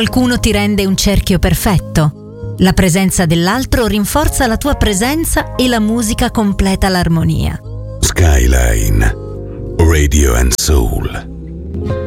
Qualcuno ti rende un cerchio perfetto. La presenza dell'altro rinforza la tua presenza e la musica completa l'armonia. Skyline Radio and Soul.